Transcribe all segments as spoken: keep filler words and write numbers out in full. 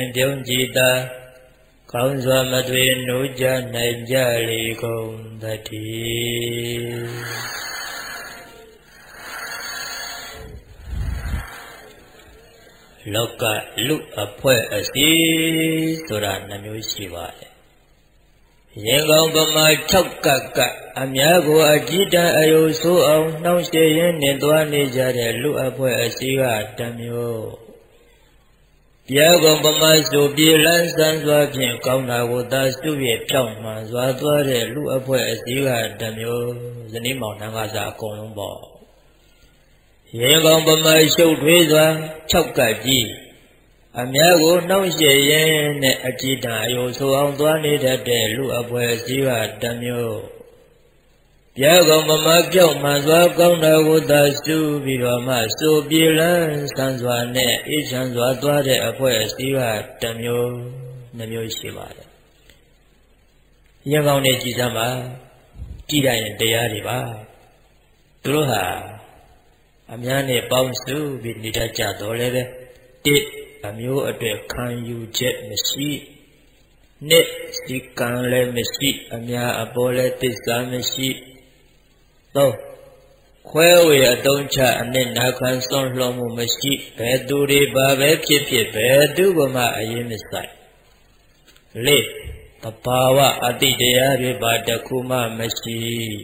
ပြုံးကြည်သာကောင်းစွာမသွေနိုးကြနိုင်ကြလေကုန်သတည်းလောကလူအဖွဲ့အစည်းဆိုတာနှမျိုးရှိပါတယ်ရင်ကောင်းပမာ၆ကပ်ကအများကိုအကြည်တန်အယုဆိုးအောင်နှောင့်ယှက်ရင်းနှင်သွားနေကြတဲ့လူအဖွဲ့အစည်းကတစ်မျိုးပြာကုန်ပမာဆိုပြေလန်းဆန်းစွာဖြင့်ကောင်းတာကိုသာစုရဖြောင့်မှန်စွာသွားတဲ့လူအဖွဲ့အစည်းကတစ်မျိုးဇနီးမောင်နှံကစားအကုန်လုံးပေါ့ရင်ကောင်းပမာရှုပ်ထွေးစွာ၆ကပ်ကြီးအများကိုနှောင့်ယှက်ရင်းနဲ့အကြည်တန်အယုဆိုးအောင်သွားနေတတ်တဲ့လူအဖွဲ့အစည်းကတစ်မျိုးပြာကုန်ပမာဖြောင့်မှန်စွာကောင်းတာကိုသာစုပြီးတော့မှဆိုပြေလန်းဆန်းစွာနဲ့အေးချမ်းစွာသွားတဲ့အဖွဲ့အစည်းကတစ်မျိုးနှမျိုးရှိပါတယ်ရင်ကောင်းနဲ့ကြည်စမ်းပါကြည်ရရင်တရားတွေပါသူတို့ဟာအများနဲ့ပေါင်းစုပြီးနေတတ်ကြတော့လည်းပဲတစ်အမျိုးအတွက်ခံယူချက်မရှိနှစ်စီကံလည်းမရှိအများအပေါ်လည်းသစ္စာမရှိသုံးခွဲဝေအတုံးချအနစ်နာခံစွန့်လွှတ်မှုမရှိဘယ်သူတွေပါပဲဖြစ်ဖြစ်ဘယ်သူကမှအရင်မဆိုင်လေးတဘာဝအတိတရားတွေပါတခုမှမရှိ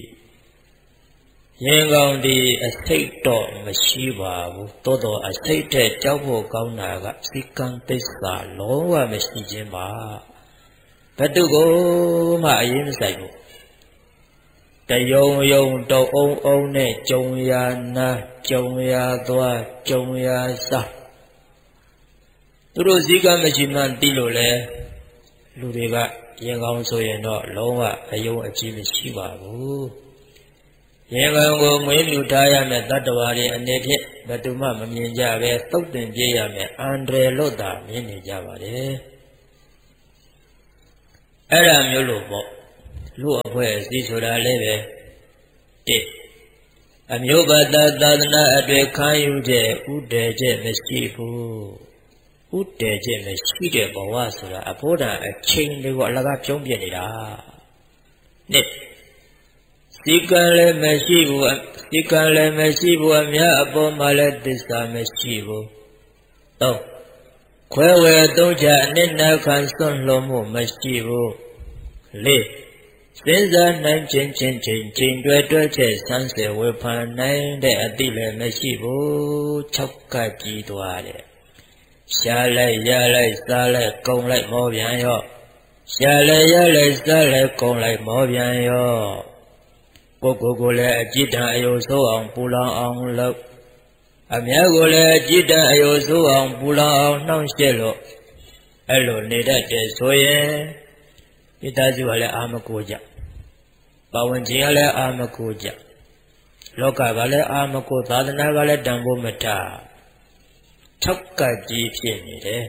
ရင်ကောင်းဒီအစိတ်တော့မရှိပါဘူးတိုးတော့အစိတ်တဲ့ကြောက်ဖို့ကောင်းတာကစိကံသစ္စာလုံးဝမရှိခြင်းပါဘယ်သူကိုမှအရင်မဆိုင်ဘူးတယုံယုံတုံအုံအုံနဲ့ကြုံရနာကြုံရသွားကြုံရစားသူတို့စိကံမရှိမှန်းသိလို့လဲလူတွေကရင်ကောင်းဆိုရင်တော့လုံးဝအယုံအကြည်မရှိပါဘူးရင်ကောင်းကိုမွေးမြူထားရမယ်တတ္တဝါတွေအနေဖြင့်ဘယ်သူမှမမြင်ကြပဲသုတ်တင်ပြရမယ်အန္တရာယ်လို့သာမြင်နေကြပါတယ်အဲ့ဒါမျိုးလို့ပေါ့လူအဖွဲ့အစည်းဆိုတာလည်းပဲတစ်အမျိုးဘာသာသာသနာအတွေ့ခံယူချက်ဥတည်ချက်မရှိဘူးဥတည်ချက်မရှိတဲ့ဘဝဆိုတာအဖို့တန်အချိန်တွေကိုအလကားပြုံးပြနေတာနှစ်စိကံလည်းမရှိဘူးစိကံလည်းမရှိဘူးအများအပေါ်မှာလည်းသစ္စာမရှိဘူးသုံးခွဲဝေသုံးချအနစ်နာခံစွန့်လွှတ်မှုမရှိဘူးလေးစဉ်းစားနိုင်ခြင်းချင်းချင်းချင်းတွဲတွဲချက်ဆန်းစေဝေဖန်နိုင်တဲ့အတိလည်းမရှိဘူး၆ကပ်ကြီးသွားတယ်ရှားလိုက်ရလိုက်စားလိုက်ကုံလိုက်မောပြန်ရောရှားလိုက်ရလိုက်စားလိုက်ကုံလိုက်မောပြန်ရောကိုကိုကိုလည်းအကြည်တန်အယုဆိုးအောင်ပူလောင်အောင်လုပ်အများကိုလည်းအကြည်တန်အယုဆိုးအောင်ပူလောင်အောင်နှောင့်ယှက်လို့အဲ့လိုနေတတ်တယ်ဆိုရင်မိသားစုကလည်းအာမကိုကြပါဝင်ခြင်းကလည်းအာမကိုကြလောကကလည်းအာမကိုသာသနာကလည်းတန်ဖိုးမထား၆ကပ်ကြီးဖြစ်နေတယ်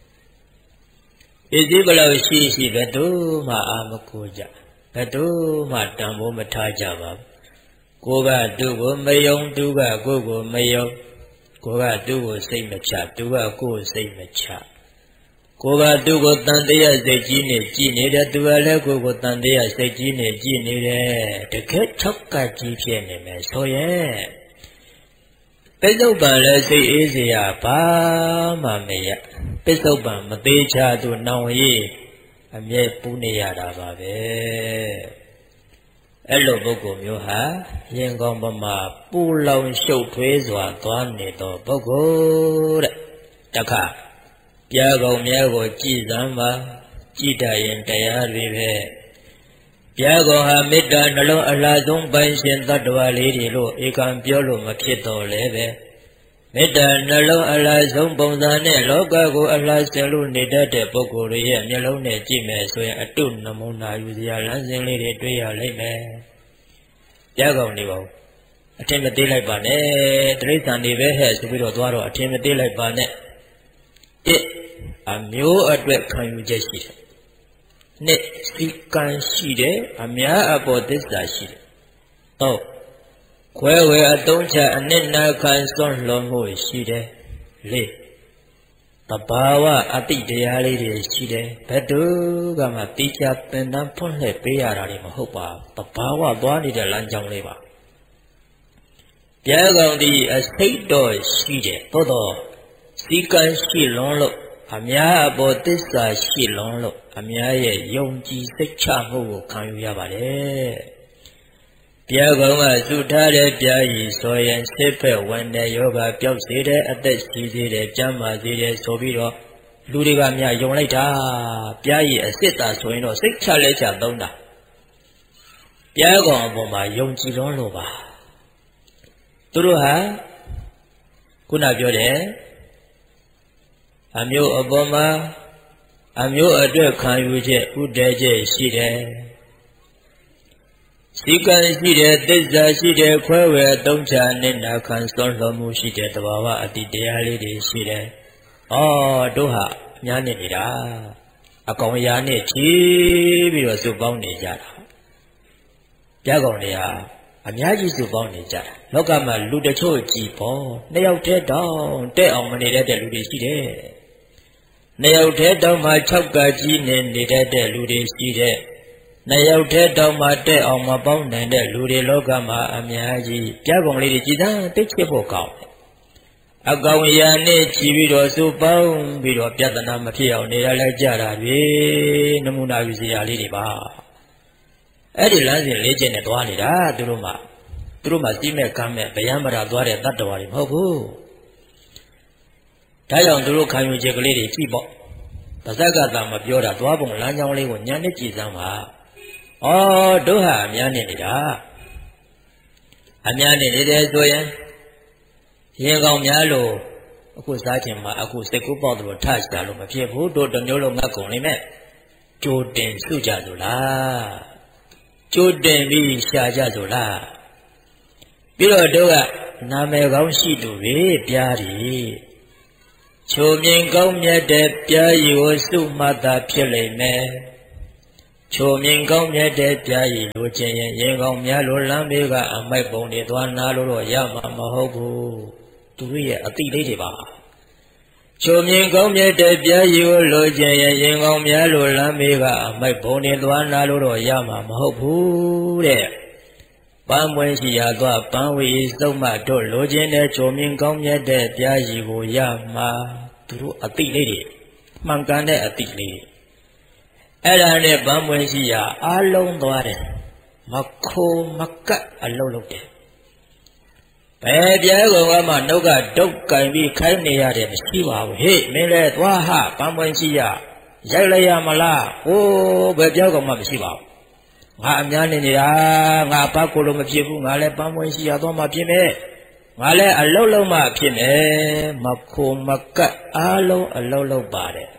ဣတိဘလောက်ရှိရှိဘယ်သူမှအာမကိုကြဘယ်သူမှတန်ဖိုးမထားကြပါဘူးကိုကသူ့ကိုမယုံသူကကိုကိုမယုံကိုကသူ့ကိုစိတ်မချသူကကိုကိုစိတ်မချကိုကသူ့ကိုတန်တရားစိတ်ကြီးနဲ့ကြည်နေတယ်သူကလည်းကိုကိုတန်တရားစိတ်ကြီးနဲ့ကြည်နေတယ်တကယ်၆ကပ်ကြီးဖြစ်နေမယ်ဆိုရင်ပိဿုပန်လည်းစိတ်အေးစရာဘာမှမရပိဿုပန်မသေးချာသူနောင်ရည်အမြဲပူနေရတာပါပဲအဲ့လိုပုဂ္ဂိုလ်မျိုးဟာရင်ကောင်းပမာပူလောင်ရှုပ်ထွေးစွာသွားနေသောပုဂ္ဂိုလ်တဲ့တခါပြာကုန်များကိုကြည်စမ်းပါကြည်တတ်ရင်တရားတွေပဲပြာကုန်ဟာမေတ္တာနှလုံးအလားဆုံးပိုင်ရှင်တ attva လေးတွေလို့ဧကံပြောလို့မဖြစ်တော့လဲပဲမေတ္တာနှလုံးအလားဆုံးပုံစံနဲ့လောကကိုအလားဆင်လို့နေတတ်တဲ့ပုဂ္ဂိုလ်ရဲ့မျက်လုံးနဲ့ကြည့်မယ်ဆိုရင်အတုနမုနာယူစရာလမ်းစဉ်လေးတွေတွေ့ရလိမ့်မယ်ပြာကုန်နေပါဦးအထင်မသေးလိုက်ပါနဲ့တိရစ္ဆာန်တွေပဲဟဲ့ဆိုပြီးတော့သွားတော့အထင်မသေးလိုက်ပါနဲ့တစ်အမျိုးအတွက်ခံယူချက်ရှိတယ်နှစ်စိကံရှိတယ်အများအပေါ်သစ္စာရှိတယ်သုံးခွဲဝေအတုံးချအနစ်နာခံစွန့်လွန်မှုရှိတယ်လေးတဘာဝအတိတရားလေးတွေရှိတယ်ဘယ်သူကမှတိကျသင်တန်းဖွင့်လှစ်ပေးရတာတွေမဟုတ်ပါဘူးတဘာဝသွားနေတဲ့လမ်းကြောင်းလေးပါဘုရားကောင်ဒီအစိတ်တော်ရှိတယ်သို့တော့စီကံရှိလွန်းလို့အများအပေါ်သစ္စာရှိလွန်းလို့အများရဲ့ယုံကြည်စိတ်ချမှုကိုခံယူရပါတယ်ဘုရားကောင်ကသုထားတဲ့ပြားကြီးဆိုရင်စိတ်ဖက်ဝင်တဲ့ယောဂပျောက်စေတဲ့အသက်ရှိစေတဲ့ကျမ်းမာစေတဲ့ဆိုပြီးတော့လူတွေကများယုံလိုက်တာပြားကြီးအစ်စ်တာဆိုရင်တော့စိတ်ချလဲချသုံးတာဘုရားကောင်အပေါ်မှာယုံကြည်လွန်းလို့ပါသူတို့ဟာခုနပြောတယ်အမျိုးအပေါ်မှာအမျိုးအတွက်ခံယူချက်ဥဒဲချက်ရှိတယ်စီကံရှိတယ်သစ္စာရှိတယ်ခွဲဝဲသုံးချနဲ့နာခံစွန့်လွှတ်မှုရှိတယ်တဘာဝအတ္တိတရားလေးတွေရှိတယ်။အော်တို့ဟာအများနဲ့နေတာအကောင်အရာနဲ့ချီးပြီးတော့စုပေါင်းနေကြတာ။ပြားကောင်တွေဟာအများကြီးစုပေါင်းနေကြတာ။လောကမှာလူတချို့ကြည်ပေါ်နှစ်ယောက်တည်းတောင်တဲ့အောင်မနေတတ်တဲ့လူတွေရှိတယ်။နှစ်ယောက်တည်းတောင်မှ၆ကကြီးနေနေတတ်တဲ့လူတွေရှိတယ်။နှစ်ယောက်တည်းတောင်မှတဲ့အောင်မပေါင်းနိုင်တဲ့လူတွေလောကမှာအများကြီးပြားကောင်လေးတွေကြည်သာသိချစ်ဖို့ကောင်းတယ်။အကောင်အရာနဲ့ချီပြီးတော့စုပေါင်းပြီးတော့ပြဿနာမဖြစ်အောင်နေရလိုက်ကြတာတွေနမူနာယူစရာလေးတွေပါ။အဲ့ဒီလမ်းစဉ်လေးချက်နဲ့သွားနေတာသူတို့မှသူတို့မှစီးမဲ့ကမ်းမဲ့ဗျမ်းမရာသွားတဲ့တတ္တဝါတွေမဟုတ်ဘူး။ဒါကြောင့်သူတို့ခံယူချက်ကလေးတွေကြည့်ပေါ့။ပါဇက်ကသာမပြောတာသွားပုံလမ်းကြောင်းလေးကိုညာနဲ့ကြည်စမ်းပါ။အော်တို့ဟာအများနဲ့နေတာအများနဲ့နေတယ်ဆိုရင်ရင်ကောင်များလို့အခုစားချင်မှာအခုစိတ်ကူးပေါက်တယ်လို့ထချတာလို့မဖြစ်ဘူးတို့တစ်မျိုးလုံးငတ်ကုန်နေမဲ့ကြိုတင်စုကြဆိုလားကြိုတင်ပြီးရှာကြဆိုလားပြီးတော့တို့ကနာမည်ကောင်းရှိသူတွေပြားတယ်ချိုမြင်ကောင်းမြတ်တဲ့ပြားရည်ကိုစုမှတ်တာဖြစ်လိမ့်မယ်ချိုမြင်ကောင်းမြတ်တဲ့ပြားရည်လိုချင်ရင်ရင်ကောင်းများလိုလမ်းမေးကအမိုက်ပုံတွေသွားနာလို့တော့ရမှာမဟုတ်ဘူးသူတို့ရဲ့အတိလေးတွေပါချိုမြင်ကောင်းမြတ်တဲ့ပြားရည်ကိုလိုချင်ရင်ရင်ကောင်းများလိုလမ်းမေးကအမိုက်ပုံတွေသွားနာလို့တော့ရမှာမဟုတ်ဘူးတဲ့ပန်းမွေးရှိရသွားပန်းဝေးစုံမတို့လိုချင်တဲ့ချိုမြင်ကောင်းမြတ်တဲ့ပြားရည်ကိုရမှာသူတို့အတိလေးတွေမှန်ကန်တဲ့အတိလေးအဲ့ဒါနဲ့ဗမ်းမွေးရှိရအားလုံးသွားတယ်မခိုးမကတ်အလုံးလုံးတယ်ဘယ်ပြဲကောင်ကမှနှုတ်ကဒုတ်ကင်ပြီးခိုင်းနေရတယ်မရှိပါဘူးဟေ့မင်းလဲသွားဟဗမ်းမွေးရှိရရိုက်လိုက်ရမလားဟိုးဘယ်ပြဲကောင်မှမရှိပါဘူးငါအများနေနေတာငါဘာကိုလို့မဖြစ်ဘူးငါလဲဗမ်းမွေးရှိရသွားမှဖြစ်မယ်ငါလဲအလုံးလုံးမှဖြစ်မယ်မခိုးမကတ်အားလုံးအလုံးလုံးပါတယ်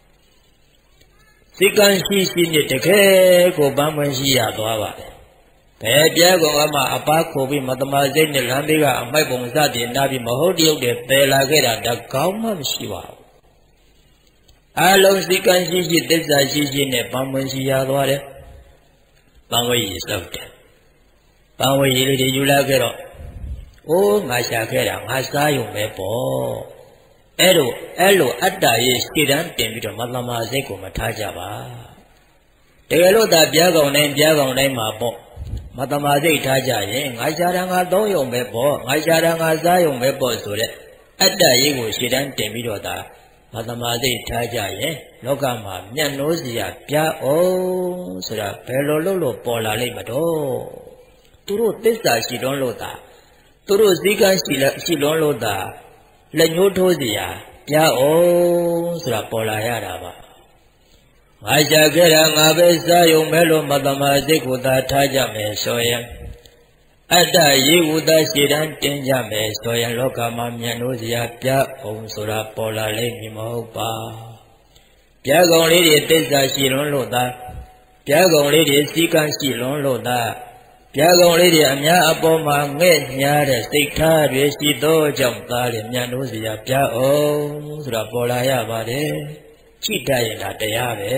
စိတ်ကံရှိရှိနဲ့တကယ်ကိုပန်းပွင့်ရှိရသွားပါတယ်ဘယ်ပြဲကောင်ကမှအပားခိုပြီးမတမာစိတ်နဲ့လမ်းဘေးကအမိုက်ပုံစတင်နာပြီးမဟုတ်တရုတ်တွေပယ်လာခဲ့တာတကောင်းမှမရှိပါဘူးအလုံးစိတ်ကံရှိရှိသစ္စာရှိရှိနဲ့ပန်းပွင့်ရှိရသွားတယ်ပန်းဝေးရစောက်တယ်ပန်းဝေးရလေးတွေယူလာခဲ့တော့အိုးငါရှာခဲ့တာငါစားရုံပဲပေါ့အဲ့လိုအဲ့လိုအတ္တရဲ့ရှေ့တန်းတင်ပြီးတော့မတမာစိတ်ကိုမထားကြပါတကယ်လို့ဒါပြားကောင်တိုင်းပြားကောင်တိုင်းမှာပေါ့မတမာစိတ်ထားကြရင်ငါရှာတာငါသုံးရုံပဲပေါ့ငါရှာတာငါစားရုံပဲပေါ့ဆိုတဲ့အတ္တရဲ့ကိုရှေ့တန်းတင်ပြီးတော့ဒါမတမာစိတ်ထားကြရင်လောကမှာမျက်နှိုးစရာပြားအောင်ဆိုတာဘယ်လိုလုပ်လို့ပေါ်လာလိမ့်မတော့သူတို့သစ္စာရှိလွန်းလို့သာသူတို့စည်းကမ်းရှိလက်ရှိလွန်းလို့သာလက်ညှိုးထိုးစရာပြားအောင်ဆိုတာပေါ်လာရတာပါငါရှာခဲ့တာငါပဲစားရုံပဲလို့မတမာစိတ်ကိုသာထားကြမယ်ဆိုရင်အတ္တရေဝတ္တရှိတန်းတင်ကြမယ်ဆိုရင်လောကမှာမျက်နှိုးစရာပြားအောင်ဆိုတာပေါ်လာလိမ့်မည်မဟုတ်ပါပြားကောင်လေးတွေသစ္စာရှိလွန်းလို့သာပြားကောင်လေးတွေစည်းကမ်းရှိလွန်းလို့သာပြားကောင်လေးတွေအများအပေါ်မှာငဲ့ညားတဲ့စိတ်ထားတွေရှိသောကြောင့်သားတွေမျက်နှိုးစရာပြားအောင်ဆိုတာပေါ်လာရပါတယ်ကြည့်တတ်ရင်ဒါတရားပဲ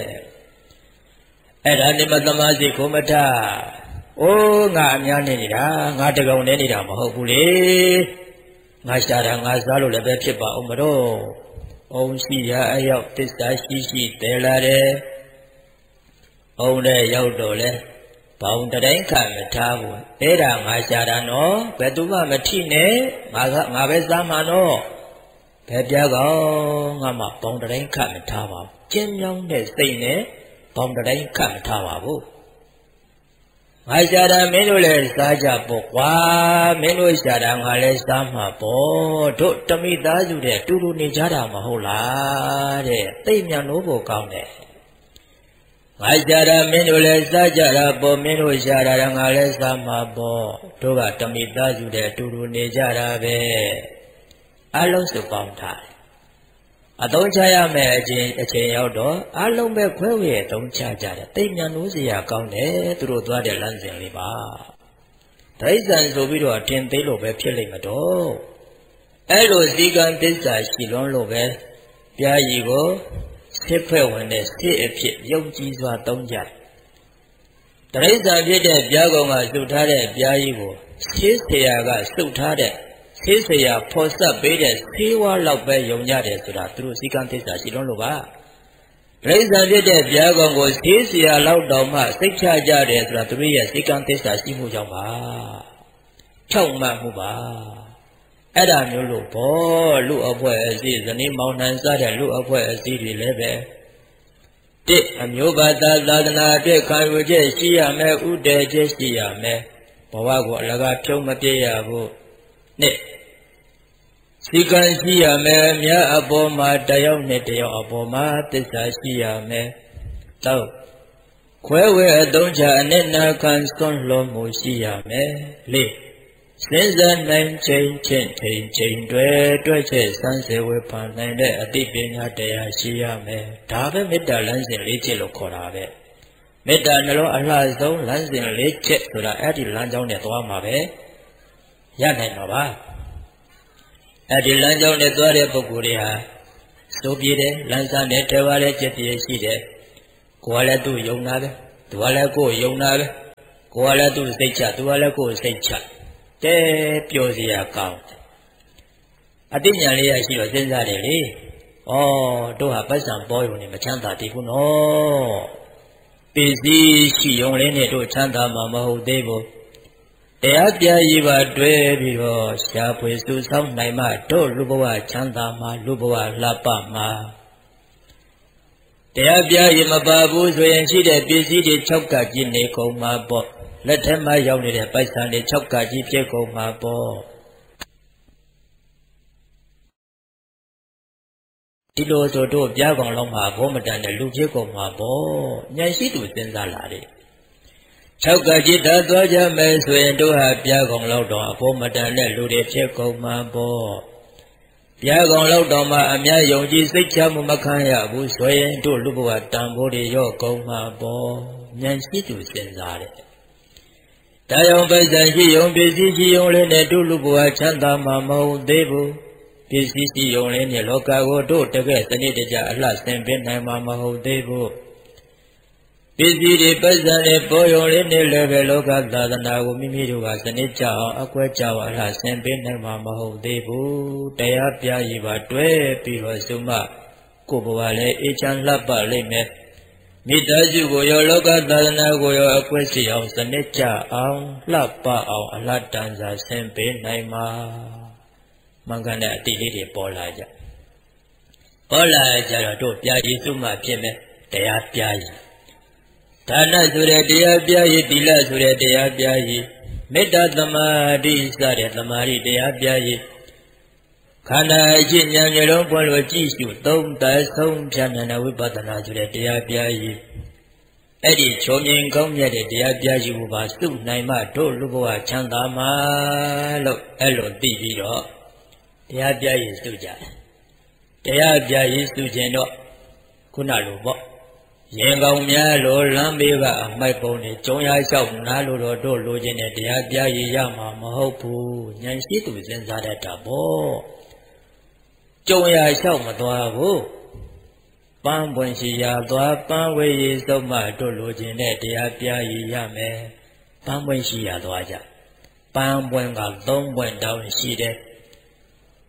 အဲ့ဒါနိမတမစိတ်ကိုမထားအိုးငါအများနေနေတာငါတကောင်နေနေတာမဟုတ်ဘူးလေငါရှာတာငါစားလို့လည်းပဲဖြစ်ပါအောင်မတော့ ông si ya ayok tít sa si si tê la đê ông đê yau đồ lê bóng ta đánh khả mà tha bùa ế đà ngà xa đà nó bè tù mà mà thi nế ngà bè xa mà nó bè bia gò ngà mà bóng ta đánh khả mà tha vào chên nhông nế xây nế bóng ta đánh khả mà tha vào bù ngà xa đà mê nô lê xa chà bò quá mê nô xa đà ngà lê xa mà bò đô tâm y tá dù đê tù rù nê chá đà mà hô lá đê tây miang nô bò cao nế ngài cha ra mến đồ lê sa cha ra bò mến đồ cha ra ngà lê sa mà bò đô gà tâm y tá dù đê tù rù nê cha ra bê á lông sự bóng thải à tông cha ya mẹ ở trên ở trên yếu đó á lông bê khuê huệ tông cha cha ra tây miang nô gì à cao nế tù rù toa để lăn dình lì bà thấy rằng dù bí đồ trên tế lộ bê phía lì mà đó ấy lộ dì gan tế giả xì loan lộ bê bia yì gô thế phèo vấn đề thế ở phía dông chi doa tông giải thấy rằng biết đẹp bia gô ngà sụt thá đẹp bia yì gô thế xe à gà sụt thá đẹp thế xe à phó sắp bế đẹp thế hoa lọc bê dông nhá đẹp sụt thá tù rù dì gan tế giả xì loan lộ bà thấy rằng biết đẹp bia gô ngô thế xe à lọc đầu mà xích cha cha đẹp sụt thá tù rù dì gan tế giả xì mù dòng bà trọng mạng mù bàအဲ့ဒါမျိုးလို့ဘောလူအဖွဲ့အစည်းဇနီးမောင်နှံစတဲ့လူအဖွဲ့အစည်းတွေလည်းပဲတစ်အမျိုးဘာသာသာသနာအတွက်ခံယူချက်ရှိရမယ်ဥတည်ချက်ရှိရမယ်ဘဝကိုအလကားဖြုံးမပြရဘူးနှစ်စီကံရှိရမယ်အများအပေါ်မှာတယောက်နဲ့တယောက်အပေါ်မှာသစ္စာရှိရမယ်သုံးခွဲဝဲအသုံးချအနစ်နာခံစွန့်လွတ်မှုရှိရမယ်လေးစဉ်းစားနိုင်ချိန်ချင်းချိန်ချိန်တွေတွဲချက်စမ်းစေဝေဖန်နိုင်တဲ့အသိပညာတရားရှိရမယ်ဒါပဲမေတ္တာလမ်းစဉ်လေးချက်လို့ခေါ်တာပဲမေတ္တာနှလုံးအလှဆုံးလမ်းစဉ်လေးချက်ဆိုတာအဲ့ဒီလမ်းကြောင်းနဲ့သွားမှာပဲရနိုင်တော့ပါအဲ့ဒီလမ်းကြောင်းနဲ့သွားတဲ့ပုဂ္ဂိုလ်တွေဟာစိုးပြေတယ်လမ်းစားနဲ့ထဲပါတဲ့จิตတည်းရှိတယ်ကိုယ်ကလည်းသူ့ယုံတာပဲသူကလည်းကိုယ်ယုံတာပဲကိုယ်ကလည်းသူ့စိတ်ချသူကလည်းကိုယ်စိတ်ချတဲပျော်စရာကောင်းတယ်အတိညာလေးရရှိတော့စဉ်းစားတယ်လေဩတို့ဟာပတ်စံပေါ်ရုံနဲ့မချမ်းသာသေးဘူးနော်ပစ္စည်းရှိရုံလေးနဲ့တို့ချမ်းသာမှာမဟုတ်သေးဘူးတရားပြရည်ပါတွဲပြီးတော့ရှားဖွေစုဆောင်းနိုင်မှတို့လူဘဝချမ်းသာမှာလူဘဝလှပမှာတရားပြရည်မပါဘူးဆိုရင်ရှိတဲ့ပစ္စည်းတွေ၆ကကြီးနေကုန်မှာပေါ့လက်ထက်မှာရောက်နေတဲ့ပိုက်ဆံတွေ၆ကကြီးဖြစ်ကုန်မှာပေါ့ဒီလိုဆိုတို့ပြားကောင်လုံးမှာဘောမတန်တဲ့လူဖြစ်ကုန်မှာပေါ့ဉာဏ်ရှိသူစဉ်းစားလာတယ်၆ကကြီးသာသွားကြမယ်ဆိုရင်တို့ဟာပြားကောင်လောက်တော့အဘောမတန်တဲ့လူတွေဖြစ်ကုန်မှာပေါ့ပြားကောင်လောက်တော့မှအများယုံကြည်စိတ်ချမှုမခံရဘူးဆိုရင်တို့လူဘဝတန်ဖိုးတွေရော့ကုန်မှာပေါ့ဉာဏ်ရှိသူစဉ်းစားတယ်ဒါကြောင့်ပိုက်ဆံရှိယုံပစ္စည်းရှိယုံလေးနဲ့တို့လူဘဝချမ်းသာမှာမဟုတ်သေးဘူးပစ္စည်းရှိယုံလေးနဲ့လောကကိုတို့တကယ်စနစ်တကျအလှဆင်ပေးနိုင်မှာမဟုတ်သေးဘူးပစ္စည်းတွေပိုက်ဆံတွေပေါ်ယုံလေးနဲ့လည်းပဲလောကသာသနာကိုမိမိတို့ကစနစ်ကျအောင်အကွဲကျအောင်အလှဆင်ပေးနိုင်မှာမဟုတ်သေးဘူးတရားပြရည်ပါတွဲပြီးတော့စုမကိုယ်ဘဝလည်းအေးချမ်းလှပလိမ့်မယ်မိသားစုကိုရောလောကသာသနာကိုရောအကွဲစီအောင်စနစ်ကျအောင်လှပအောင်အလှတန်စာဆင်ပေးနိုင်မှာမှန်ကန်တဲ့အတိလေးတွေပေါ်လာကြပေါ်လာကြတော့တို့ပြာရည်စုမှဖြစ်မယ်တရားပြာရည်ဒါနဆိုတဲ့တရားပြာရည်သီလဆိုတဲ့တရားပြာရည်မေတ္တာသမာဓိစတဲ့သမာဓိတရားပြာရည်ခန္ဓာအချင်းဉာဏ်မျိုးလုံးပွင့်လို့ကြည့်ရှုသုံးသပ်ဆုံးဖြတ်နိုင်တဲ့ဝိပဿနာဆိုတဲ့တရားပြာရည်အဲ့ဒီချုံမြင်ကောင်းမြတ်တဲ့တရားပြာရည်ကိုပါစုနိုင်မှတို့လူဘဝချမ်းသာမှာလို့အဲ့လိုသိပြီးတော့တရားပြာရည်စုကြတယ်တရားပြာရည်စုခြင်းတော့ခုနလိုပေါ့ရင်ကောင်းများလို့လမ်းဘေးကအမိုက်ပုံနဲ့ကြုံရလျှောက်နားလို့တော့တို့လိုချင်တဲ့တရားပြာရည်ရမှာမဟုတ်ဘူးဉာဏ်ရှိသူစဉ်းစားတတ်တာပေါ့ကြုံရလျှောက်မသွားဘူးပန်းပွင့်ရှိရာသွားပန်းဝေရည်စုံမှတို့လိုချင်တဲ့တရားပြာရည်ရမယ်ပန်းပွင့်ရှိရာသွားကြပန်းပွင့်ကသုံးပွင့်တောင်းရှိတယ်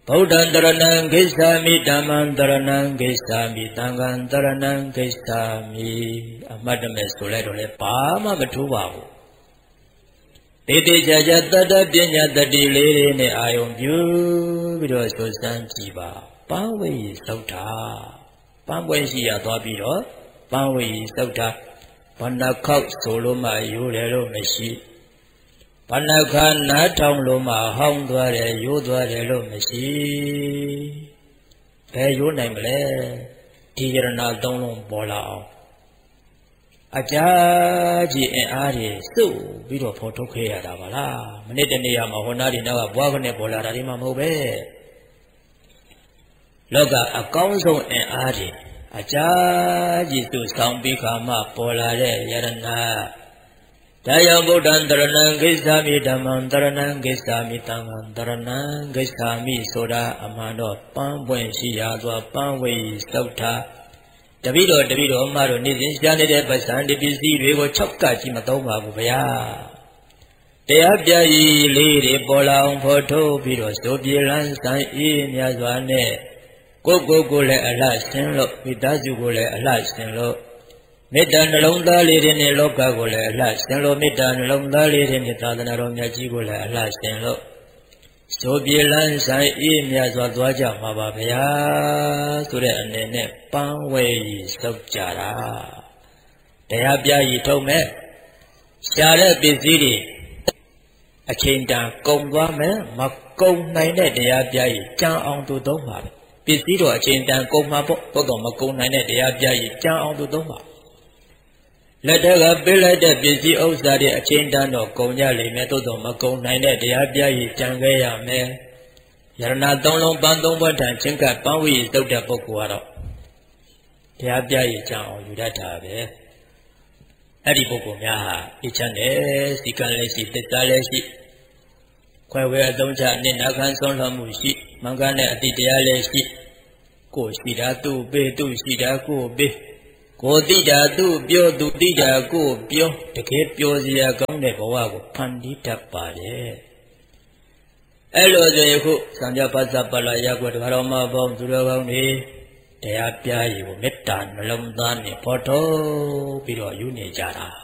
ဗုဒ္ဓံတရဏံဂစ္ဆာမိဓမ္မံတရဏံဂစ္ဆာမိသံဃံတရဏံဂစ္ဆာမိအမှတ်တမဲ့ဆိုလိုက်တော့လေဘာမှမထူးပါဘူးတေတေချာချာတတ္တပညာတတိလေးတွေနဲ့အာယုံပြုပြီးတော့ဆိုစမ်းကြည့်ပါပန်းဝေးသုတ်တာပန်းပွဲရှိရသွားပြီးတော့ပန်းဝေးသုတ်တာဘဏ္ဍခောက်ဆိုလို့မှရိုးတယ်လို့မရှိဘဏ္ဍခါနားထောင်လို့မှဟောင်းသွားတယ်ရိုးသွားတယ်လို့မရှိဘယ်ရိုးနိုင်မလဲဒီယရဏသုံးလုံးပေါ်လာအောင်အကြာကြီးအင်အားတွေစုပြီးတော့ဖော်ထုတ်ခဲ့ရတာပါလားမနေ့တနေ့ကမှဟောနာဒီနောက်ကဘွားကနေပေါ်လာတာဒီမှမဟုတ်ပဲလောကအကောင်းဆုံးအင်အားတွေအကြာကြီးသူဆောင်ပြီးခါမှပေါ်လာတဲ့ယရဏဒါယောဗုဒ္ဓံတရဏံဂစ္ဆာမိဓမ္မံတရဏံဂစ္ဆာမိသံဃံတရဏံဂစ္ဆာမိဆိုတာအမှန်တော့ပန်းပွင့်ရှိရာသောပန်းဝေးသုတ်တာတပိတော်တပိတော်အမှတို့နေစဉ်ရှားနေတဲ့ပစ္စံဒီပစ္စည်းတွေကို၆ကကြီးမသုံးပါဘူးဗျာတရားပြကြီးလေးတွေပေါ်လာအောင်ဖော်ထုတ်ပြီးတော့ဆိုပြေလန်းဆိုင်အေးများစွာနဲ့ကိုယ်ကိုယ်ကိုလည်းအလှဆင်းလို့မိသားစုကိုလည်းအလှဆင်းလို့မေတ္တာနှလုံးသားလေးတွေနဲ့လောကကိုလည်းအလှဆင်လို့မေတ္တာနှလုံးသားလေးတွေနဲ့သာသနာတော်မြတ်ကြီးကိုလည်းအလှဆင်လို့ဆိုပြေလန်းဆိုင်အေးမြတ်စွာသွားကြမှာပါဗျာဆိုတဲ့အနေနဲ့ပန်းဝဲကြီးစောက်ကြတာတရားပြကြီးထုံးမဲ့ရှားတဲ့ပစ္စည်းတွေအချိန်တန်ကုန်သွားမယ်မကုန်နိုင်တဲ့တရားပြကြီးကြံအောင်သူသုံးပါပဲပစ္စည်းတော့အချိန်တန်ကုန်မှာပေါ့ဘုတော့မကုန်နိုင်တဲ့တရားပြကြီးကြံအောင်သူသုံးပါလက်ထက်ကပေးလိုက်တဲ့ပစ္စည်းဥစ္စာတွေအချင်းတန်းတော့ကုန်ကြလိမ့်မယ်သို့တော့မကုန်နိုင်တဲ့တရားပြည့်ကြံခဲ့ရမယ်ယရဏသုံးလုံးပန်းသုံးဘွဲ့ထံချင်းကပန်းဝီသုတ်တဲ့ပုဂ္ဂိုလ်ကတော့တရားပြည့်ကြံအောင်ယူတတ်တာပဲအဲ့ဒီပုဂ္ဂိုလ်များဟာအချမ်းနဲ့စီကံလည်းရှိသစ္စာလည်းရှိခွဲဝဲအသုံးချနဲ့နာခံဆုံးလှမှုရှိမင်္ဂနဲ့အတိတရားလည်းရှိကိုယ်ရှိတာသူ့ပေးသူ့ရှိတာကိုယ်ပေးကိုတိတာသူပြောသူတိတာကိုပြောတကယ်ပြောစရာကောင်းတဲ့ဘဝကိုဖန်တီးတတ်ပါတယ်အဲ့လိုဆိုရင်ခုစံကြဖတ်စာပလာရက်ွက်တော်မှာပေါင်းသူတော်ကောင်းတွေတရားပြရည်ကိုမေတ္တာနှလုံးသားနဲ့ဖော်ထုတ်ပြီးတော့ယူနေကြတာ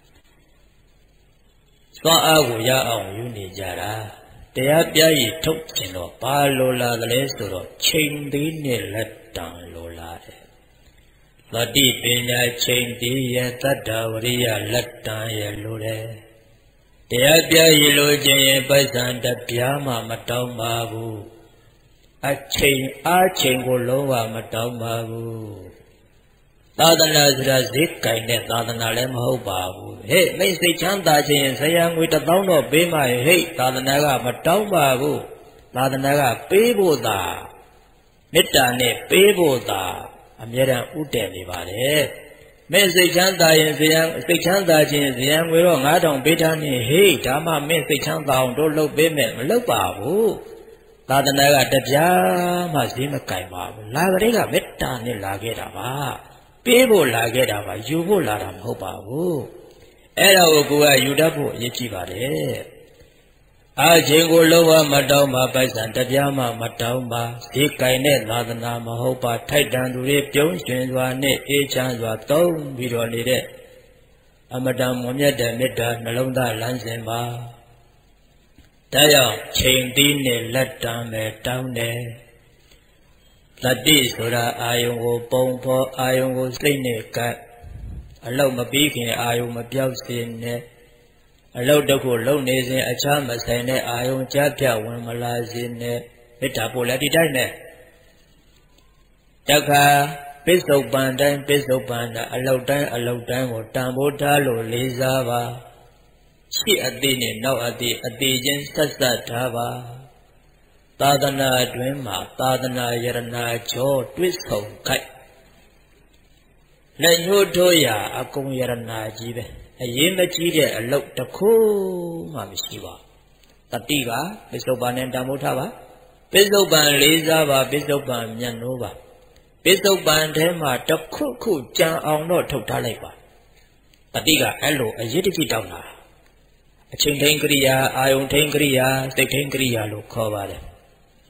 သွားအားကိုရအောင်ယူနေကြတာတရားပြရည်ထုတ်ခြင်းတော့ဘာလိုလာသလဲဆိုတော့ချိန်သေးနဲ့လက်တံလိုလာတယ်သတိပညာချိန်တည်ရတတ္တဝရိယလက်တံရလိုတယ်တရားပြရည်လိုခြင်းရင်ပိုက်ဆံတပြားမှမတောင်းပါဘူးအချိန်အားချိန်ကိုလုံးဝမတောင်းပါဘူးသာသနာဆိုတာဈေးကင်တဲ့သာသနာလည်းမဟုတ်ပါဘူးဟဲ့မိတ်စိတ်ချမ်းသာခြင်းဆရာငွေတစ်သောင်းတော့ပေးမှဟဲ့သာသနာကမတောင်းပါဘူးသာသနာကပေးဖို့သာမေတ္တာနဲ့ပေးဖို့သာအမြဲတမ်းဥတည်နေပါတယ်မင်းစိတ်ချမ်းသာရင်ဇယံစိတ်ချမ်းသာခြင်းဇယံငွေတော့ငါးထောင်ပေးထားနေဟေးဒါမှမင်းစိတ်ချမ်းသာအောင်တို့လုပ်ပေးမယ်မလုပ်ပါဘူးသာသနာကတပြားမှဈေးမကင်ပါဘူးလာကလေးကမေတ္တာနဲ့လာခဲ့တာပါပေးဖို့လာခဲ့တာပါယူဖို့လာတာမဟုတ်ပါဘူးအဲ့ဒါကိုကိုကယူတတ်ဖို့အရေးကြီးပါတယ်အာချိန်ကိုလုံးဝမတောင်းပါပိုက်ဆံတပြားမှမတောင်းပါဈေးကင်တဲ့သာသနာမဟုတ်ပါထိုက်တန်သူတွေပြုံးရွှင်စွာနဲ့အေးချမ်းစွာသုံးပြီးတော့နေတဲ့အမတန်မွန်မြတ်တဲ့မေတ္တာနှလုံးသားလမ်းစဉ်ပါဒါကြောင့်ချိန်သီးနဲ့လက်တံပဲတောင်းတယ်တတိဆိုတာအာယုံကိုပုံဖော်အာယုံကိုစိတ်နဲ့ကပ်အလောက်မပြီးခင်အာယုံမပြောက်စေနဲ့အလုတ်တခုလုံနေစဉ်အခြားမဆိုင်တဲ့အာယုံကြားပြဝင်မလာစေနဲ့မေတ္တာပို့လည်းဒီတိုင်းနဲ့တခါပိဿုပန်တိုင်းပိဿုပန်တာအလုတ်တိုင်းအလုတ်တိုင်းကိုတန်ဖိုးထားလို့လေးစားပါရှိအသေးနဲ့နောက်အသေးအသေးချင်းဆက်ဆက်ထားပါသာသနာအတွင်းမှာသာသနာယရနာကျော်တွစ်ဆုံခိုက်လက်ညှိုးထိုးရာအကုန်ယရနာကြီးပဲအရေးမကြီးတဲ့အလုပ်တစ်ခုမှမရှိပါတတိကပိဿုပန်နဲ့တန်ဖိုးထားပါပိဿုပန်လေးစားပါပိဿုပန်မြတ်နိုးပါပိဿုပန်ထဲမှာတစ်ခုခုကြံအောင်တော့ထုတ်ထားလိုက်ပါတတိကအဲ့လိုအရေးတကြီးတောင်းတာအချိန်ထိန်ကရိယာအာယုန်ထိန်ကရိယာစိတ်ထိန်ကရိယာလို့ခေါ်ပါတယ်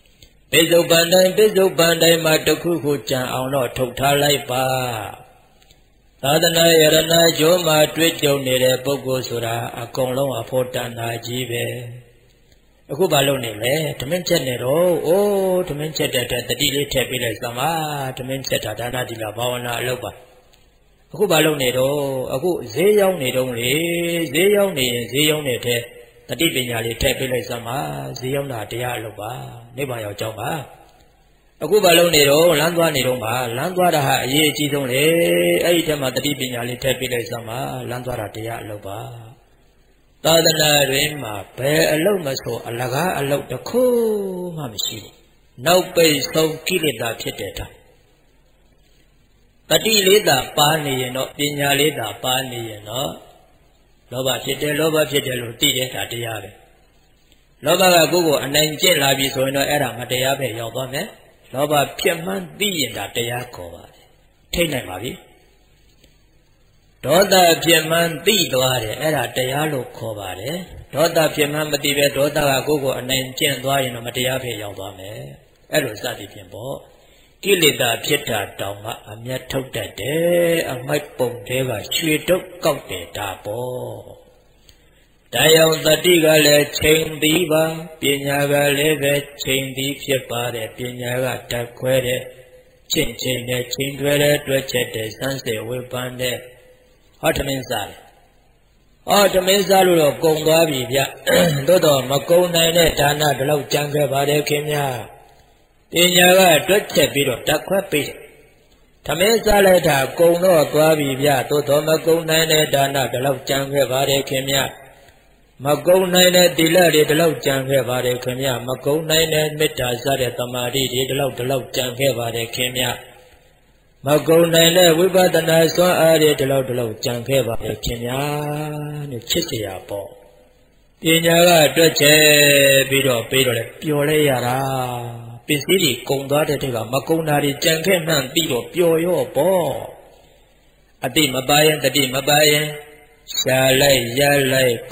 ပိစုပန်တိုင်းပိစုပန်တိုင်းမှာတစ်ခုခုကြံအောင်တော့ထုတ်ထားလိုက်ပါသာသနာယရဏကျိုးမှာတွေ့ကြုံနေတဲ့ပုဂ္ဂိုလ်ဆိုတာအကုန်လုံးအဖို့တန်တာကြီးပဲအခုဘာလုပ်နေလဲဓမင်းချက်နေတော့အိုးဓမင်းချက်တဲ့တတိလေးထည့်ပေးလိုက်စမ်းပါဓမင်းချက်တာဒါနသီလဘာဝနာအလုပ်ပါအခုဘာလုပ်နေတော့အခုဈေးရောက်နေတော့လေဈေးရောက်နေရင်ဈေးရောက်နေတဲ့တတိပညာလေးထည့်ပေးလိုက်စမ်းပါဈေးရောက်တာတရားအလုပ်ပါနိဗ္ဗာန်ရောက်ကြောင်းပါအခုဘာလုပ်နေတော့လမ်းသွားနေတော့ပါလမ်းသွားတာဟာအရေးအကြီးဆုံးလေအဲ့ဒီတည်းမှာတတိပညာလေးထည့်ပေးလိုက်စမ်းပါလမ်းသွားတာတရားအလုပ်ပါသာသနာတွင်မှာဘယ်အလုပ်မဆိုအလကားအလုပ်တစ်ခုမှမရှိဘူးနောက်ပိတ်ဆုံးကိလေသာဖြစ်တဲ့တာတတိလေးသာပါနေရင်တော့ပညာလေးသာပါနေရင်တော့လောဘဖြစ်တယ်လောဘဖြစ်တယ်လို့သိတဲ့ဒါတရားပဲလောဘကကိုယ်ကိုအနိုင်ကျင့်လာပြီဆိုရင်တော့အဲ့ဒါမတရားပဲရောက်သွားမယ်လောဘဖြစ်မှန်းသိရင်ဒါတရားခေါ်ပါတယ်ထိတ်နိုင်ပါပြီဒေါသဖြစ်မှန်းသိသွားတယ်အဲ့ဒါတရားလို့ခေါ်ပါတယ်ဒေါသဖြစ်မှန်းမသိပဲဒေါသကကိုယ်ကိုအနိုင်ကျင့်သွားရင်တော့မတရားပဲရောက်သွားမယ်အဲ့လိုစသည်ဖြင့်ပေါ့ကိလေသာဖြစ်တာတောင်မှအမျက်ထုတ်တတ်တယ်အမိုက်ပုံတွေကရွှေတုတ်ကောက်တယ်ဒါပေါ့တရားတတိကလည်းချိန်သည်ပါပညာကလည်းပဲချိန်သည်ဖြစ်ပါတယ်ပညာကဓာတ်ခွဲတဲ့ချိန်ချိန်နဲ့ချိန်တွဲတဲ့တွဲချက်တဲ့စမ်းစေဝေပန်းတဲ့ဟောဓမင်းစားတယ်ဟောဓမင်းစားလို့တော့ကုံသွားပြီဗျသို့တော့မကုံနိုင်တဲ့ဒါနဒီလောက်ကြံခဲ့ပါတယ်ခင်ဗျာပညာကတွက်ချက်ပြီးတော့ဓာတ်ခွဲပေးတယ်ဓမင်းစားလိုက်တာကုံတော့သွားပြီဗျသို့တော့မကုံနိုင်တဲ့ဒါနဒီလောက်ကြံခဲ့ပါတယ်ခင်ဗျာမကုံနိုင်တဲ့သီလတွေဒီလောက်ကြံခဲ့ပါတယ်ခင်ဗျမကုံနိုင်တဲ့မေတ္တာစတဲ့သမာဓိတွေဒီလောက်ဒီလောက်ကြံခဲ့ပါတယ်ခင်ဗျမကုံနိုင်တဲ့ဝိပဿနာစွမ်းအားတွေဒီလောက်ဒီလောက်ကြံခဲ့ပါတယ်ခင်ဗျာနဲ့ချစ်စရာပေါ့ပညာကတွက်ချက်ပြီးတော့ပြီးတော့လေပျော်လဲရတာပစ္စည်းတွေကုံသွားတဲ့တည်းကမကုံတာတွေကြံခဲ့မှန်းပြီးတော့ပျော်ရော့ပေါ့အတိမပါရင်တတိမပါရင်ရှာလိုက်ရလိုက်